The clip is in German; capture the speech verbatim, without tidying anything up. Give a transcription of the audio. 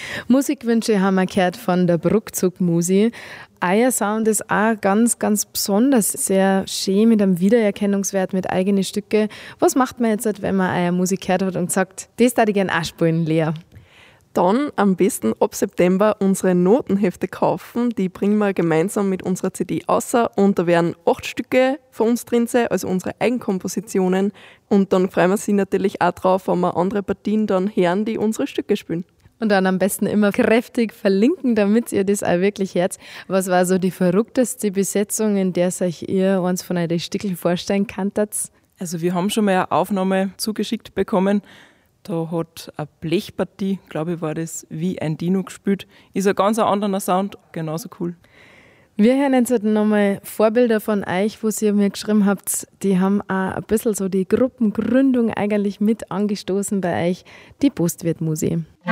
Musikwünsche haben wir gehört von der Bruckzug-Musi. Euer Sound ist auch ganz, ganz besonders, sehr schön mit einem Wiedererkennungswert, mit eigenen Stücke. Was macht man jetzt, wenn man eure Musik gehört hat und sagt, das darf ich gerne auch spielen, Lea? Dann am besten ab September unsere Notenhefte kaufen. Die bringen wir gemeinsam mit unserer C D außer und da werden acht Stücke von uns drin sein, also unsere Eigenkompositionen. Und dann freuen wir uns natürlich auch drauf, wenn wir andere Partien dann hören, die unsere Stücke spielen. Und dann am besten immer kräftig verlinken, damit ihr das auch wirklich hört. Was war so die verrückteste Besetzung, in der euch ihr eins von euren Stückchen vorstellen kanntet? Also wir haben schon mal eine Aufnahme zugeschickt bekommen. Da hat eine Blechpartie, glaube ich, war das, wie ein Dino gespielt. Ist ein ganz anderer Sound, genauso cool. Wir hören jetzt halt nochmal Vorbilder von euch, wo ihr mir geschrieben habt, die haben auch ein bisschen so die Gruppengründung eigentlich mit angestoßen bei euch, die Postwirtmusi.